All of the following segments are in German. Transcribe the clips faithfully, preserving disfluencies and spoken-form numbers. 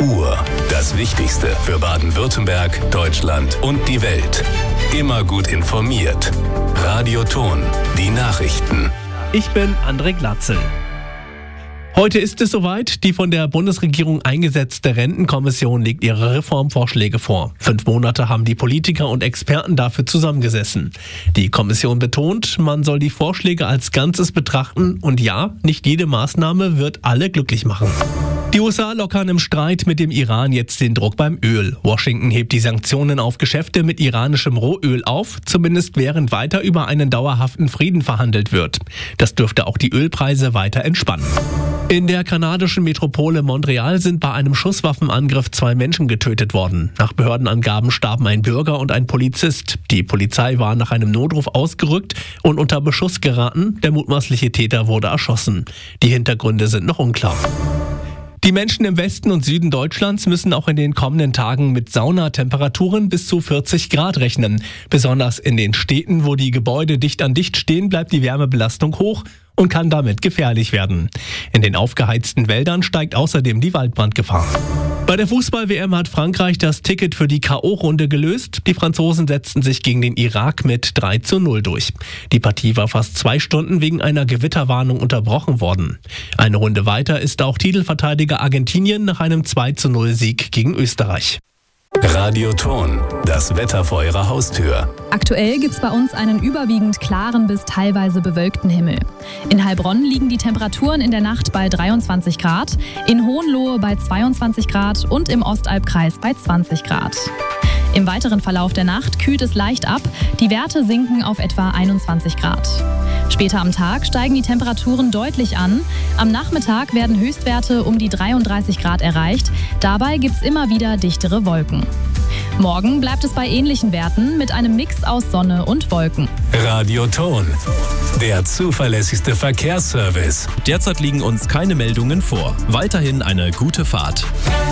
Uhr. Das Wichtigste für Baden-Württemberg, Deutschland und die Welt. Immer gut informiert. Radio Ton, die Nachrichten. Ich bin André Glatzel. Heute ist es soweit. Die von der Bundesregierung eingesetzte Rentenkommission legt ihre Reformvorschläge vor. Fünf Monate haben die Politiker und Experten dafür zusammengesessen. Die Kommission betont, man soll die Vorschläge als Ganzes betrachten und ja, nicht jede Maßnahme wird alle glücklich machen. Die U S A lockern im Streit mit dem Iran jetzt den Druck beim Öl. Washington hebt die Sanktionen auf Geschäfte mit iranischem Rohöl auf, zumindest während weiter über einen dauerhaften Frieden verhandelt wird. Das dürfte auch die Ölpreise weiter entspannen. In der kanadischen Metropole Montreal sind bei einem Schusswaffenangriff zwei Menschen getötet worden. Nach Behördenangaben starben ein Bürger und ein Polizist. Die Polizei war nach einem Notruf ausgerückt und unter Beschuss geraten. Der mutmaßliche Täter wurde erschossen. Die Hintergründe sind noch unklar. Die Menschen im Westen und Süden Deutschlands müssen auch in den kommenden Tagen mit Saunatemperaturen bis zu vierzig Grad rechnen. Besonders in den Städten, wo die Gebäude dicht an dicht stehen, bleibt die Wärmebelastung hoch und kann damit gefährlich werden. In den aufgeheizten Wäldern steigt außerdem die Waldbrandgefahr. Bei der Fußball-W M hat Frankreich das Ticket für die K O-Runde gelöst. Die Franzosen setzten sich gegen den Irak mit drei zu null durch. Die Partie war fast zwei Stunden wegen einer Gewitterwarnung unterbrochen worden. Eine Runde weiter ist auch Titelverteidiger Argentinien nach einem zwei zu null Sieg gegen Österreich. Radio Ton, das Wetter vor Ihrer Haustür. Aktuell gibt es bei uns einen überwiegend klaren bis teilweise bewölkten Himmel. In Heilbronn liegen die Temperaturen in der Nacht bei dreiundzwanzig Grad, in Hohenlohe bei zweiundzwanzig Grad und im Ostalbkreis bei zwanzig Grad. Im weiteren Verlauf der Nacht kühlt es leicht ab, die Werte sinken auf etwa einundzwanzig Grad. Später am Tag steigen die Temperaturen deutlich an. Am Nachmittag werden Höchstwerte um die dreiunddreißig Grad erreicht. Dabei gibt es immer wieder dichtere Wolken. Morgen bleibt es bei ähnlichen Werten mit einem Mix aus Sonne und Wolken. Radio Ton, der zuverlässigste Verkehrsservice. Derzeit liegen uns keine Meldungen vor. Weiterhin eine gute Fahrt.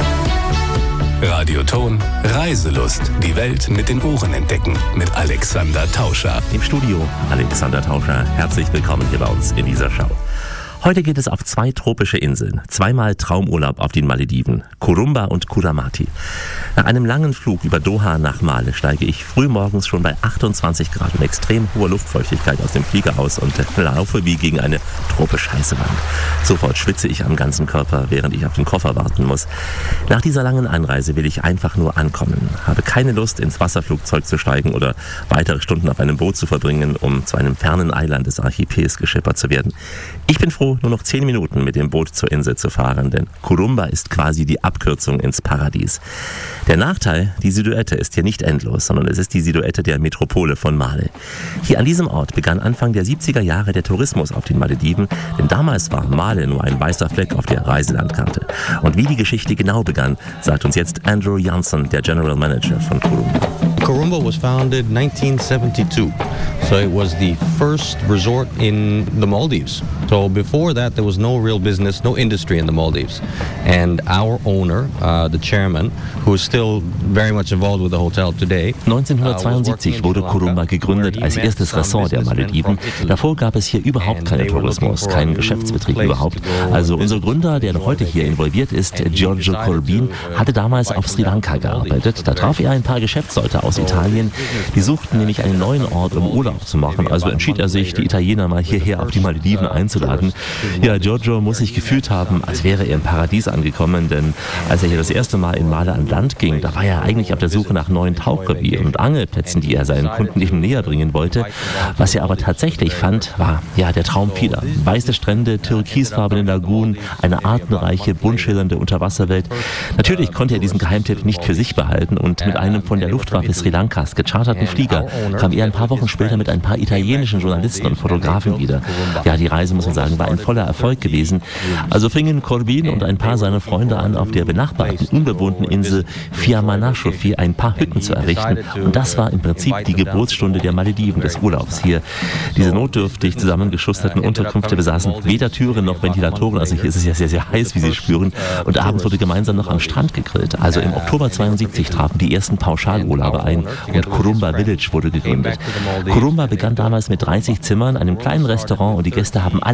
Radio Ton, Reiselust. Die Welt mit den Ohren entdecken. Mit Alexander Tauscher. Im Studio Alexander Tauscher. Herzlich willkommen hier bei uns in dieser Show. Heute geht es auf zwei tropische Inseln. Zweimal Traumurlaub auf den Malediven. Kurumba und Kuramati. Nach einem langen Flug über Doha nach Male steige ich frühmorgens schon bei achtundzwanzig Grad und extrem hoher Luftfeuchtigkeit aus dem Flieger aus und laufe wie gegen eine tropisch heiße Wand. Sofort schwitze ich am ganzen Körper, während ich auf den Koffer warten muss. Nach dieser langen Einreise will ich einfach nur ankommen. Habe keine Lust, ins Wasserflugzeug zu steigen oder weitere Stunden auf einem Boot zu verbringen, um zu einem fernen Eiland des Archipels geschippert zu werden. Ich bin froh, nur noch zehn Minuten mit dem Boot zur Insel zu fahren, denn Kurumba ist quasi die Abkürzung ins Paradies. Der Nachteil, die Silhouette ist hier nicht endlos, sondern es ist die Silhouette der Metropole von Male. Hier an diesem Ort begann Anfang der siebziger Jahre der Tourismus auf den Malediven, denn damals war Male nur ein weißer Fleck auf der Reiselandkarte. Und wie die Geschichte genau begann, sagt uns jetzt Andrew Jansen, der General Manager von Kurumba. Kurumba was founded nineteen seventy-two, so it was the first resort in the Maldives. So before that there was no real business, no industry in the Maldives. And our owner, uh, the chairman, who is still very much involved with the hotel today. neunzehnhundertzweiundsiebzig wurde Kurumba gegründet als erstes Ressort der Malediven. Davor gab es hier überhaupt keinen Tourismus, keinen Geschäftsbetrieb überhaupt. Also unser Gründer, der noch heute hier involviert ist, Giorgio Corbin, hatte damals auf Sri Lanka gearbeitet. Da traf er ein paar Geschäftsleute aus Italien. Die suchten nämlich einen neuen Ort, um Urlaub zu machen. Also entschied er sich, die Italiener mal hierher auf die Malediven einzuladen. Ja, Giorgio muss sich gefühlt haben, als wäre er im Paradies angekommen, denn als er hier das erste Mal in Male an Land ging, da war er eigentlich auf der Suche nach neuen Tauchrevieren und Angelplätzen, die er seinen Kunden eben näher bringen wollte. Was er aber tatsächlich fand, war ja der Traum vieler. Weiße Strände, türkisfarbene Lagunen, eine artenreiche, bunt schillernde Unterwasserwelt. Natürlich konnte er diesen Geheimtipp nicht für sich behalten und mit einem von der Luftwaffe Sri Lankas gecharterten Flieger kam er ein paar Wochen später mit ein paar italienischen Journalisten und Fotografen wieder. Ja, die Reise, muss man sagen, war ein voller Erfolg gewesen. Also fingen Corbin und ein paar seiner Freunde an, auf der benachbarten, unbewohnten Insel Fiamanashofi ein paar Hütten zu errichten. Und das war im Prinzip die Geburtsstunde der Malediven, des Urlaubs hier. Diese notdürftig zusammengeschusterten Unterkünfte besaßen weder Türen noch Ventilatoren. Also hier ist es ja sehr, sehr heiß, wie Sie spüren. Und abends wurde gemeinsam noch am Strand gegrillt. Also im Oktober zweiundsiebzig trafen die ersten Pauschalurlauber ein und Kurumba Village wurde gegründet. Kurumba begann damals mit dreißig Zimmern, einem kleinen Restaurant und die Gäste haben alles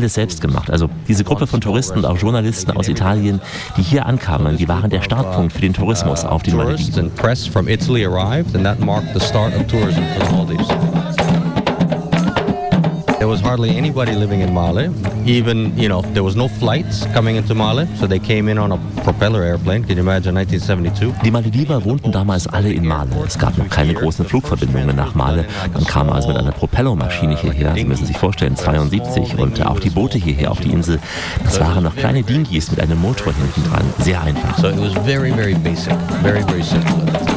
alles selbst gemacht. Also diese Gruppe von Touristen und auch Journalisten aus Italien, die hier ankamen, die waren der Startpunkt für den Tourismus auf den Malediven. Press from Italy arrived and that marked the start of tourism for the Maldives. There was hardly anybody living in Male. Even, you know, there was no flights coming into Male, so they came in on a propeller airplane. Can you imagine nineteen seventy-two? Die Malediver wohnten damals alle in Male. Es gab noch keine großen Flugverbindungen nach Male. Man kam also mit einer Propellermaschine hierher. Sie müssen sich vorstellen, zweiundsiebzig. Und auch die Boote hierher auf die Insel, das waren noch kleine Dinghies mit einem Motor hinten dran. Sehr einfach. So it was very, very basic. Very, very simple.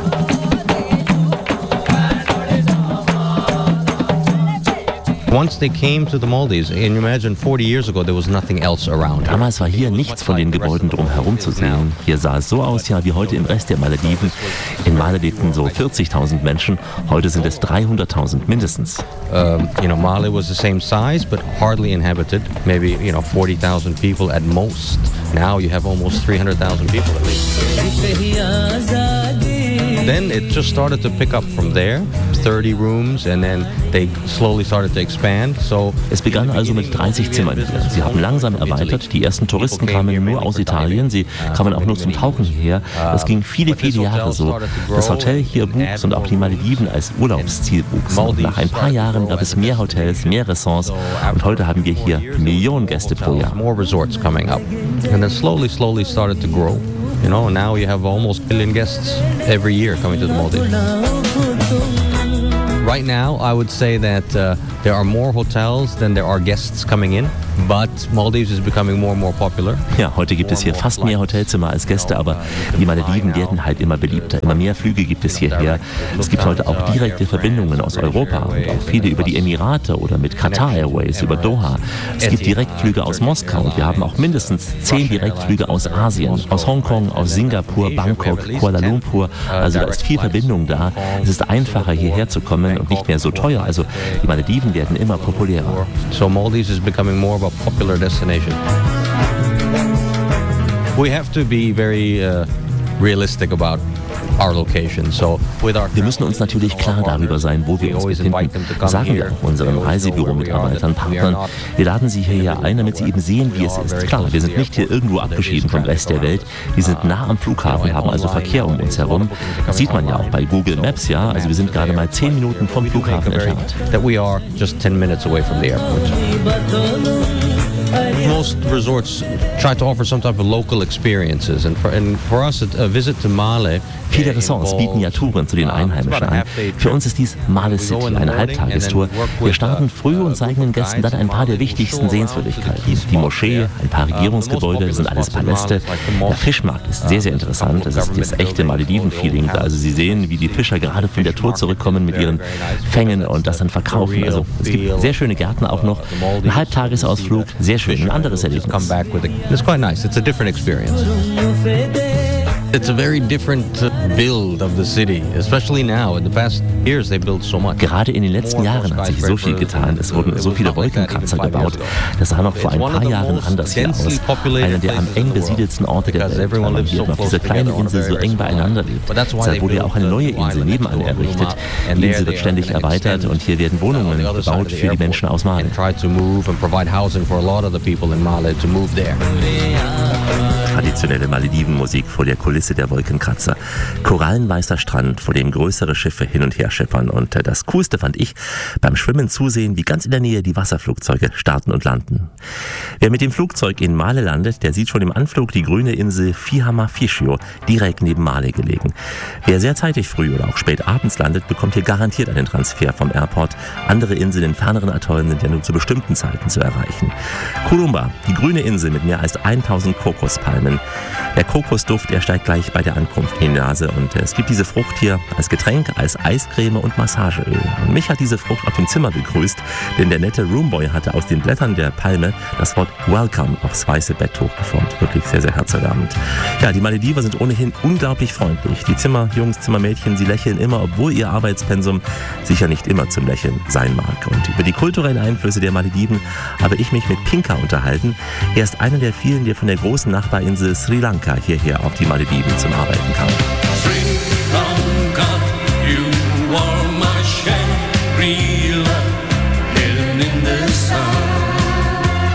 Once they came to the Maldives, and you imagine forty years ago there was nothing else around. Damals war hier nichts von den Gebäuden drumherum zu sehen. Hier sah es so aus, ja, wie heute im Rest der Malediven. In Male lebten so vierzigtausend Menschen, heute sind es dreihunderttausend mindestens. Um, you know, Male was the same size, but hardly inhabited. Maybe, you know, forty thousand people at most. Now you have almost three hundred thousand people at least. Then it just started to pick up from there, thirty rooms, and then they slowly started to expand. So es begann also mit dreißig Zimmern hier. Sie haben langsam erweitert. Die ersten Touristen kamen nur aus Italien. Sie kamen auch nur zum Tauchen hierher. Das ging viele, viele Jahre so. Das Hotel hier wuchs und auch die Malediven als Urlaubsziel wuchsen. Nach ein paar Jahren gab es mehr Hotels, mehr Ressorts und heute haben wir hier Millionen Gäste pro Jahr. More resorts coming up, and then slowly, slowly started to grow. You know, now you have almost a billion guests every year coming to the Maldives. Right now, I would say that uh, there are more hotels than there are guests coming in, but Maldives is becoming more and more popular. Ja, heute gibt es hier fast mehr Hotelzimmer als Gäste, aber die Malediven werden halt immer beliebter. Immer mehr Flüge gibt es hierher. Es gibt heute auch direkte Verbindungen aus Europa und auch viele über die Emirate oder mit Qatar Airways über Doha. Es gibt Direktflüge aus Moskau und wir haben auch mindestens zehn Direktflüge aus Asien, aus Hongkong, aus Singapur, Bangkok, Kuala Lumpur. Also da ist viel Verbindung da. Es ist einfacher hierher zu kommen und nicht mehr so teuer. Also die Malediven werden immer populärer. So Maldives is becoming more of a popular destination. We have to be very uh, realistic about our location. So with our wir müssen uns natürlich klar darüber sein, wo wir uns befinden. Das sagen wir auch unseren Reisebüro-Mitarbeitern, Partnern. Wir laden sie hierher ein, damit sie eben sehen, wie es ist. Klar, wir sind nicht hier irgendwo abgeschieden vom Rest der Welt. Wir sind nah am Flughafen, haben also Verkehr um uns herum. Das sieht man ja auch bei Google Maps, ja. Also wir sind gerade mal zehn Minuten vom Flughafen entfernt. That we are just ten minutes away from the airport. Most resorts try to offer some type of local experiences, and for, and for us, a visit to Male. Viele Ressorts bieten ja Touren zu den Einheimischen an. Für uns ist dies Male City, eine Halbtagestour. Wir starten früh und zeigen den Gästen dann ein paar der wichtigsten Sehenswürdigkeiten. Die Moschee, ein paar Regierungsgebäude, das sind alles Paläste. Der Fischmarkt ist sehr, sehr interessant. Das ist das echte Malediven-Feeling. Also Sie sehen, wie die Fischer gerade von der Tour zurückkommen mit ihren Fängen und das dann verkaufen. Also es gibt sehr schöne Gärten auch noch. Ein Halbtagesausflug, sehr schön, ein anderes Erlebnis. It's quite nice. It's a different experience. It's a very different build of the city, especially now. In the past years, they built so much. Gerade in den letzten Jahren hat sich so viel getan. Es wurden so viele Wolkenkratzer gebaut. Das sah noch vor ein paar Jahren anders hier aus. Einer der am eng besiedelsten Orte der Welt, weil man hier auf dieser kleinen Insel so eng beieinander lebt. Deshalb wurde ja auch eine neue Insel nebenan errichtet. Die Insel wird ständig erweitert und hier werden Wohnungen gebaut für die Menschen aus Male. Traditionelle Maledivenmusik vor der Kulisse der Wolkenkratzer. Korallenweißer Strand, vor dem größere Schiffe hin und her schippern. Und das Coolste fand ich, beim Schwimmen zusehen, wie ganz in der Nähe die Wasserflugzeuge starten und landen. Wer mit dem Flugzeug in Male landet, der sieht schon im Anflug die grüne Insel Fihamma-Fischio, direkt neben Male gelegen. Wer sehr zeitig früh oder auch spät abends landet, bekommt hier garantiert einen Transfer vom Airport. Andere Inseln in ferneren Atollen sind ja nur zu bestimmten Zeiten zu erreichen. Kurumba, die grüne Insel mit mehr als tausend Kokospalmen. Der Kokosduft, der steigt gleich bei der Ankunft in die Nase und es gibt diese Frucht hier als Getränk, als Eiscreme und Massageöl. Und mich hat diese Frucht auf dem Zimmer begrüßt, denn der nette Roomboy hatte aus den Blättern der Palme das Wort Welcome aufs weiße Betttuch geformt. Wirklich sehr, sehr herzerwärmend. Ja, die Malediver sind ohnehin unglaublich freundlich. Die Zimmerjungs, Zimmermädchen, sie lächeln immer, obwohl ihr Arbeitspensum sicher nicht immer zum Lächeln sein mag. Und über die kulturellen Einflüsse der Malediven habe ich mich mit Pinka unterhalten. Er ist einer der vielen, der von der großen Nachbarinsel Sri Lanka hierher auf die Malediven zum Arbeiten kam. Sri Lanka, you are my Shangri-La, hidden in the sun.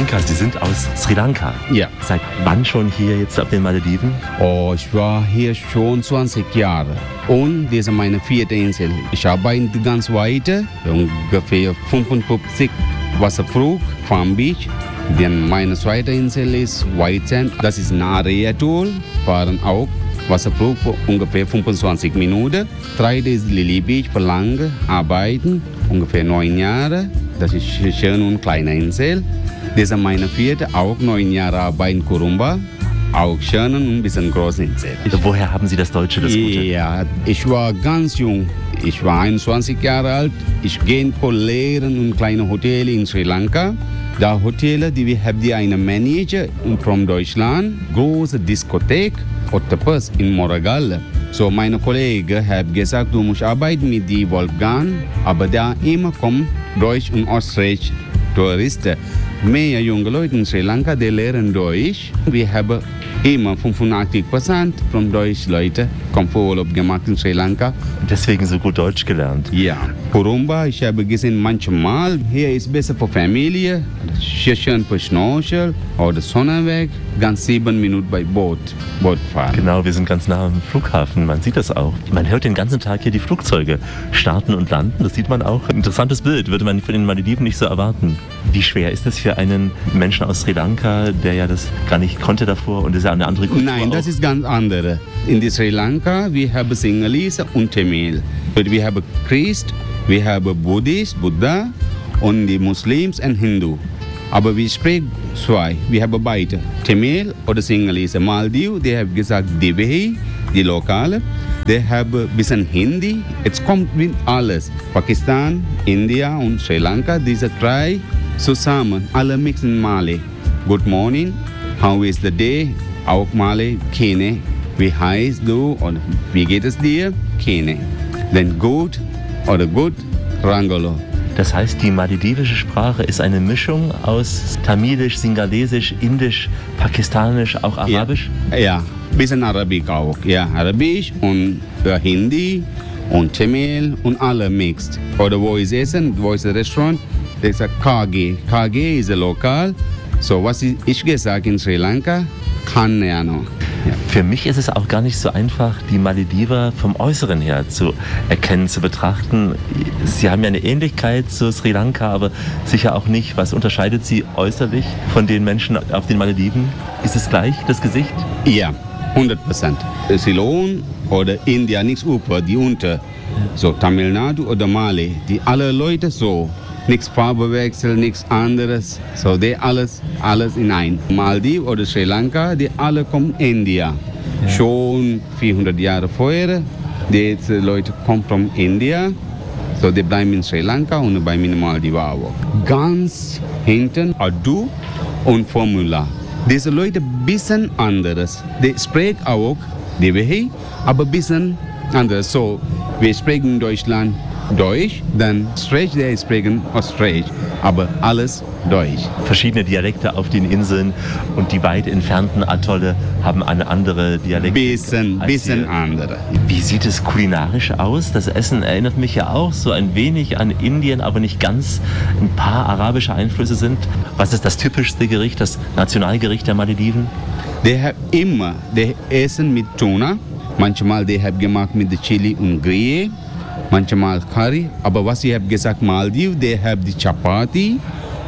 Minka, Sie sind aus Sri Lanka. Ja. Seit wann schon hier jetzt auf den Malediven? Oh, ich war hier schon zwanzig Jahre. Und das ist meine vierte Insel. Ich arbeite ganz weiter, ungefähr fünfundfünfzig Wasserflug, Farm Beach. Dann meine zweite Insel ist White Sand. Das ist Nare Atoll, fahren auch Wasserflug für ungefähr fünfundzwanzig Minuten. Dritte ist Lily Beach, für lange arbeiten, ungefähr neun Jahre. Das ist schön und kleine Insel. Das ist meine vierte, auch neun Jahre arbeiten Kurumba. Auch schön und ein bisschen große Insel. Woher haben Sie das Deutsche, das Gute? Ja, ich war ganz jung. Ich war einundzwanzig Jahre alt. Ich gehe vor Lehren in kleine Hotels in Sri Lanka. Da Hotels, die wir haben die einen Manager von Deutschland, große Diskothek, Octopus in Moragale. So meine Kollegen haben gesagt, du musst arbeiten mit die Wolfgang, aber da immer kommen Deutsch und Österreich Touristen. Mehr junge Leute in Sri Lanka, die lernen Deutsch. Wir haben immer fünfundachtzig Prozent von deutschen Leuten kommen für Urlaub gemacht in Sri Lanka. Und deswegen so gut Deutsch gelernt? Ja. Kurumba, ich habe gesehen manchmal, hier ist besser für Familie, schön für Schnorchel oder Sonnenweg, ganz sieben Minuten bei Boot, Boot fahren. Genau, wir sind ganz nah am Flughafen, man sieht das auch. Man hört den ganzen Tag hier die Flugzeuge starten und landen, das sieht man auch. Interessantes Bild, würde man von den Malediven nicht so erwarten. Wie schwer ist das für einen Menschen aus Sri Lanka, der ja das gar nicht konnte davor und das ist ja eine andere Kultur? Nein, das auch. ist ganz andere. In die Sri Lanka, wir haben Sinhalese und Tamil. Wir haben Christ, wir haben Buddhist, Buddha und die Muslims und Hindu. Aber wir sprechen zwei, wir haben beide, Tamil oder Sinhalese. Maldiv, die haben gesagt Divehi, die Lokale. Die haben ein bisschen Hindi. Es kommt mit alles. Pakistan, India und Sri Lanka, diese drei zusammen, alle mixen Malay. Good morning, how is the day? Auch Malay, Kene. Wie heißt du oder wie geht es dir? Kene. Dann gut oder gut, Rangolo. Das heißt, die maledivische Sprache ist eine Mischung aus Tamilisch, Singalesisch, Indisch, Pakistanisch, auch Arabisch? Ja, ja. Bisschen Arabisch auch. Ja, Arabisch und äh, Hindi und Tamil und alle mixed. Oder wo ist Essen, wo ist das Restaurant? Das ist K G. K G ist lokal. So, was ich gesagt in Sri Lanka, keine Ahnung. Ja. Für mich ist es auch gar nicht so einfach, die Malediver vom Äußeren her zu erkennen, zu betrachten. Sie haben ja eine Ähnlichkeit zu Sri Lanka, aber sicher auch nicht. Was unterscheidet Sie äußerlich von den Menschen auf den Malediven? Ist es gleich, das Gesicht? Ja, hundert Prozent. Ceylon oder India, nichts über, die unter. So Tamil Nadu oder Mali, die alle Leute so. Nichts Farbewechsel, nichts anderes. So, die alles, alles in ein. Maldiv oder Sri Lanka, die alle kommen India. Ja. Schon vierhundert Jahre vorher, die Leute kommen von India. So, die bleiben in Sri Lanka und bleiben in Maldiv auch. Ganz hinten Urdu und Formula. Diese Leute bisschen anderes. Die sprechen auch die Wehe, aber bisschen anders. So, wir sprechen in Deutschland Deutsch, dann Österreich, der sprechen Österreich, aber alles Deutsch. Verschiedene Dialekte auf den Inseln und die weit entfernten Atolle haben eine andere Dialekte. Bisschen, bisschen andere. Wie sieht es kulinarisch aus? Das Essen erinnert mich ja auch so ein wenig an Indien, aber nicht ganz. Ein paar arabische Einflüsse sind. Was ist das typischste Gericht, das Nationalgericht der Malediven? Die haben immer, die essen mit Tuna. Manchmal die haben gemacht mit Chili und Grille. Manchmal Curry, aber was ich habe gesagt, Maldiv, die haben die Chapati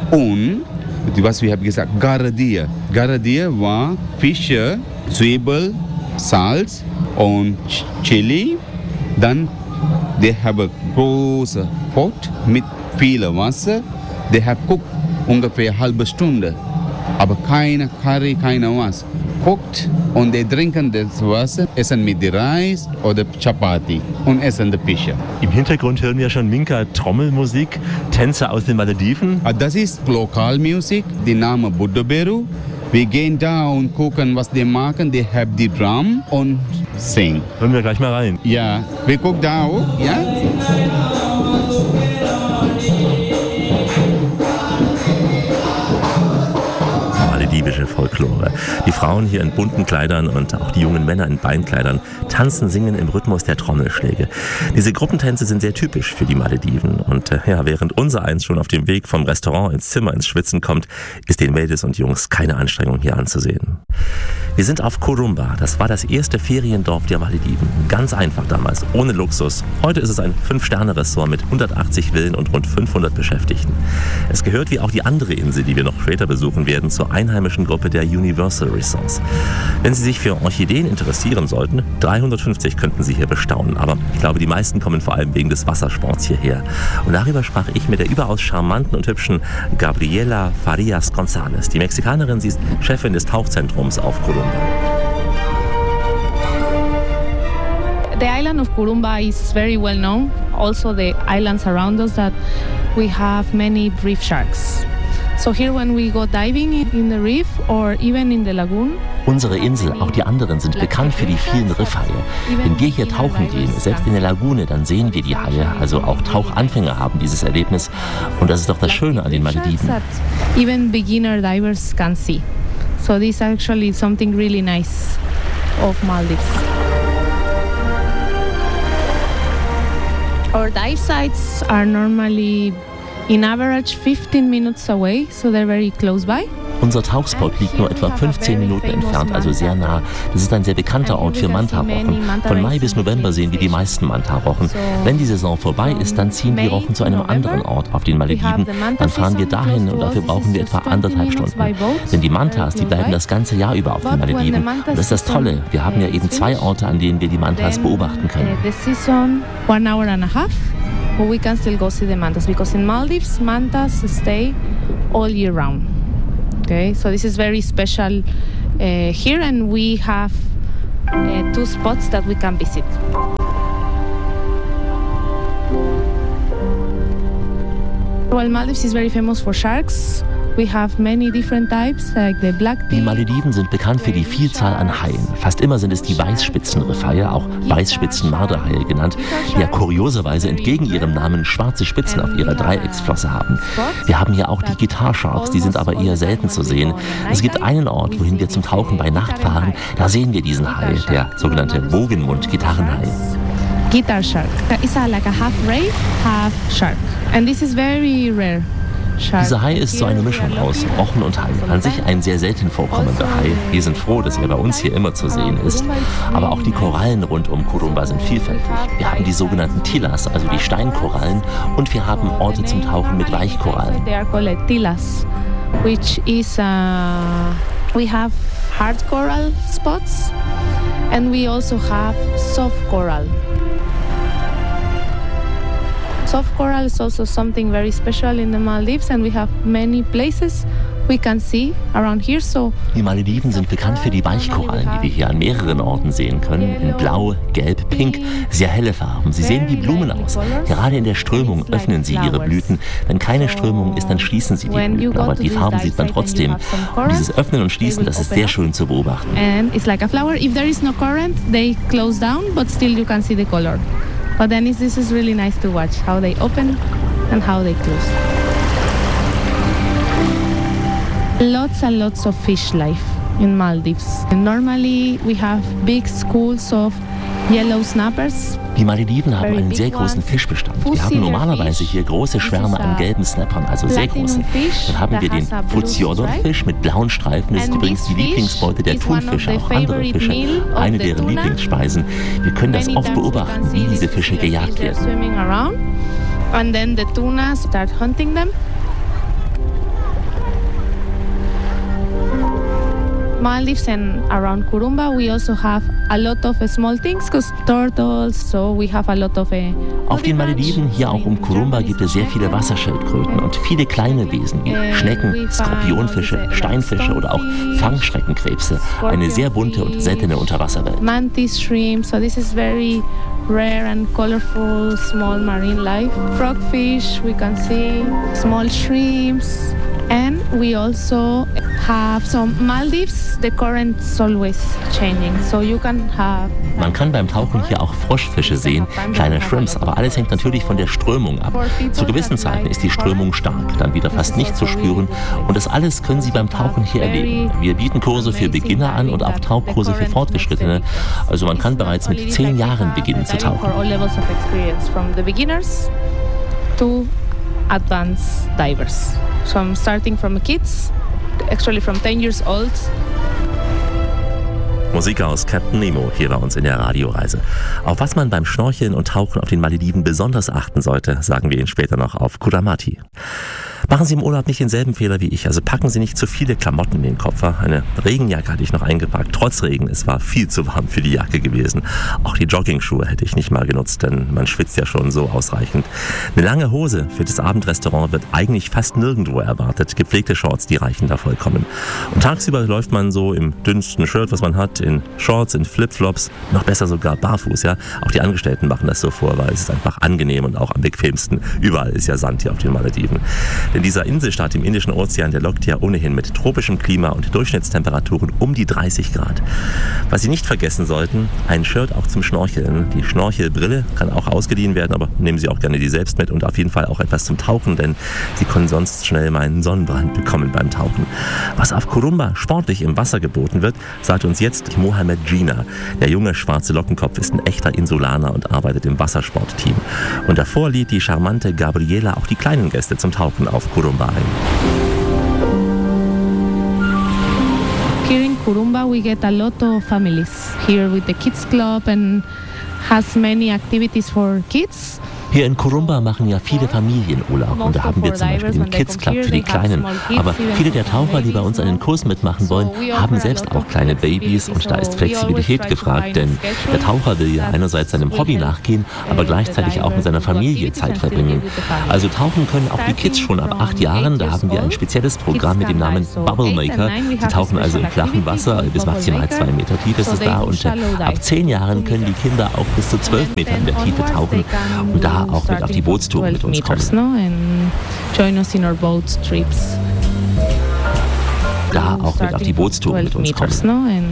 und was wir haben gesagt, Garadia. Garadia war Fische, Zwiebel, Salz und Chili. Dann die haben einen großen Pot mit viel Wasser. Die haben gekocht ungefähr eine halbe Stunde, aber keine Curry, keine was. Kocht und die trinken das Wasser, essen mit Reis oder Chapati und essen die Fische. Im Hintergrund hören wir schon Minka Trommelmusik, Tänze aus den Malediven. Das ist Lokalmusik, die Name Buddaberu. Wir gehen da und gucken, was die machen. Die haben die Drum und singen. Hören wir gleich mal rein. Ja, wir gucken da auch, ja. maledivische Folklore. Die Frauen hier in bunten Kleidern und auch die jungen Männer in Beinkleidern tanzen, singen im Rhythmus der Trommelschläge. Diese Gruppentänze sind sehr typisch für die Malediven. Und äh, ja, während unser eins schon auf dem Weg vom Restaurant ins Zimmer ins Schwitzen kommt, ist den Mädels und Jungs keine Anstrengung hier anzusehen. Wir sind auf Kurumba. Das war das erste Feriendorf der Malediven. Ganz einfach damals, ohne Luxus. Heute ist es ein Fünf-Sterne-Ressort mit hundertachtzig Villen und rund fünfhundert Beschäftigten. Es gehört wie auch die andere Insel, die wir noch später besuchen werden, zur einheimischen Gruppe der Universal Resorts. Wenn Sie sich für Orchideen interessieren sollten, dreihundertfünfzig könnten Sie hier bestaunen. Aber ich glaube, die meisten kommen vor allem wegen des Wassersports hierher. Und darüber sprach ich mit der überaus charmanten und hübschen Gabriela Farias González. Die Mexikanerin, sie ist Chefin des Tauchzentrums auf Kurumba. The island of Kurumba is very well known. Also the islands around us that we have many reef sharks. So here when we go diving in the reef or even in the lagoon. Unsere Insel, auch die anderen, sind bekannt für die vielen Riffhaie. Wenn wir hier tauchen gehen, selbst in der Lagune, dann sehen wir die Haie. Also auch Tauchanfänger haben dieses Erlebnis. Und das ist doch das Schöne an den Malediven. Even beginner divers can see. So this is actually something really nice of Maldives. Our dive sites are normally in average fifteen minutes away, so they're very close by. Unser Tauchspot liegt nur etwa fünfzehn Minuten entfernt, also sehr nah. Das ist ein sehr bekannter Ort für Manta-Rochen. Von Mai bis November sehen wir die meisten Manta-Rochen. Wenn die Saison vorbei ist, dann ziehen die Rochen zu einem anderen Ort auf den Malediven. Dann fahren wir dahin und dafür brauchen wir etwa anderthalb Stunden. Denn die Mantas, die bleiben das ganze Jahr über auf den Malediven. Und das ist das Tolle. Wir haben ja eben zwei Orte, an denen wir die Mantas beobachten können. One hour and a half, but we can still go see the mantas because in Maldives, mantas stay all year round. Okay, so this is very special uh, here, and we have uh, two spots that we can visit. Well, Maldives is very famous for sharks. We have many different types, like the black die Malediven sind bekannt für die Vielzahl an Haien. Fast immer sind es die Weißspitzenriffhaie, auch Weißspitzen-Marderhaie genannt, die ja kurioserweise entgegen ihrem Namen schwarze Spitzen auf ihrer Dreiecksflosse haben. Wir haben hier auch die Guitar Sharks, die sind aber eher selten zu sehen. Es gibt einen Ort, wohin wir zum Tauchen bei Nacht fahren, da sehen wir diesen Hai, der sogenannte Bogenmund-Gitarrenhai. Guitar Shark. It's a, like a half ray, half shark. And this is very rare. Dieser Hai ist so eine Mischung aus Rochen und Hai. An sich ein sehr selten vorkommender Hai. Wir sind froh, dass er bei uns hier immer zu sehen ist. Aber auch die Korallen rund um Kurumba sind vielfältig. Wir haben die sogenannten Tillas, also die Steinkorallen, und wir haben Orte zum Tauchen mit Weichkorallen. They are called Tillas, which is uh, we have hard coral spots and we also have soft coral. Soft coral is also something very special in the Maldives, and we have many places we can see around here. So die Malediven sind bekannt für die Weichkorallen, die wir hier an mehreren Orten sehen können. In Blau, Gelb, Pink, sehr helle Farben. Sie sehen wie Blumen aus. Gerade in der Strömung öffnen sie ihre Blüten. Wenn keine Strömung ist, dann schließen sie die Blüten. Aber die Farben sieht man trotzdem. Und dieses Öffnen und Schließen, das ist sehr schön zu beobachten. And it's like a flower. If there is no current, they close down, but still you can see the color. But then this is really nice to watch, how they open and how they close. Lots and lots of fish life in Maldives. And normally we have big schools of yellow snappers. Die Malediven haben einen sehr großen Fischbestand. Wir haben normalerweise hier große Schwärme an gelben Snappern, also sehr große. Dann haben wir den Fuziodon-Fisch mit blauen Streifen. Das ist übrigens die Lieblingsbeute der Thunfische, auch andere Fische, eine deren Lieblingsspeisen. Wir können das oft beobachten, wie diese Fische gejagt werden. And then the tuna start hunting them. Maldives and around Kurumba, we also have a lot of small things, because turtles, so we have a lot of uh, Auf den Malediven, hier auch um Kurumba, gibt es sehr viele Wasserschildkröten und viele kleine Wesen wie Schnecken, Skorpionfische, Steinfische oder auch Fangschreckenkrebse. Eine sehr bunte und seltene Unterwasserwelt. Mantis, shrimp, so this is very rare and colorful small marine life. Frogfish, we can see small shrimps. And we also have some Maldives. The current's always changing, so you can have. Man kann beim Tauchen hier auch Froschfische sehen, kleine Shrimps, aber alles hängt natürlich von der Strömung ab. Zu gewissen Zeiten ist die Strömung stark, dann wieder fast nicht zu spüren und das alles können Sie beim Tauchen hier erleben. Wir bieten Kurse für Beginner an und auch Tauchkurse für Fortgeschrittene, also man kann bereits mit zehn Jahren beginnen zu tauchen. Advanced divers. So I'm starting from kids, actually from ten years old. Musik aus Captain Nemo hier bei uns in der Radioreise. Auf was man beim Schnorcheln und Tauchen auf den Malediven besonders achten sollte, sagen wir Ihnen später noch auf Kudamati. Machen Sie im Urlaub nicht denselben Fehler wie ich, also packen Sie nicht zu viele Klamotten in den Koffer. Eine Regenjacke hatte ich noch eingepackt, trotz Regen, es war viel zu warm für die Jacke gewesen. Auch die Joggingschuhe hätte ich nicht mal genutzt, denn man schwitzt ja schon so ausreichend. Eine lange Hose für das Abendrestaurant wird eigentlich fast nirgendwo erwartet. Gepflegte Shorts, die reichen da vollkommen. Und tagsüber läuft man so im dünnsten Shirt, was man hat, in Shorts, in Flipflops, noch besser sogar barfuß, ja. Auch die Angestellten machen das so vor, weil es ist einfach angenehm und auch am bequemsten. Überall ist ja Sand hier auf den Malediven. Denn dieser Inselstaat im Indischen Ozean, der lockt ja ohnehin mit tropischem Klima und Durchschnittstemperaturen um die dreißig Grad. Was Sie nicht vergessen sollten, ein Shirt auch zum Schnorcheln. Die Schnorchelbrille kann auch ausgeliehen werden, aber nehmen Sie auch gerne die selbst mit und auf jeden Fall auch etwas zum Tauchen, denn Sie können sonst schnell mal einen Sonnenbrand bekommen beim Tauchen. Was auf Kurumba sportlich im Wasser geboten wird, sagt uns jetzt Mohamed Gina. Der junge schwarze Lockenkopf ist ein echter Insulaner und arbeitet im Wassersportteam. Und davor lädt die charmante Gabriela auch die kleinen Gäste zum Tauchen auf Kurumba ein. Here in Kurumba we get a lot of families here with the kids club and has many activities for kids. Hier in Kurumba machen ja viele Familien Urlaub und da haben wir zum Beispiel den Kids Club für die Kleinen. Aber viele der Taucher, die bei uns einen Kurs mitmachen wollen, haben selbst auch kleine Babys und da ist Flexibilität gefragt, denn der Taucher will ja einerseits seinem Hobby nachgehen, aber gleichzeitig auch mit seiner Familie Zeit verbringen. Also tauchen können auch die Kids schon ab acht Jahren, da haben wir ein spezielles Programm mit dem Namen Bubble Maker. Die tauchen also im flachen Wasser, bis maximal zwei Meter tief ist es da und ab zehn Jahren können die Kinder auch bis zu zwölf Meter in der Tiefe tauchen und da auch mit auf die Bootstour mit uns kommen. Da auch mit auf die Bootstour mit uns kommen.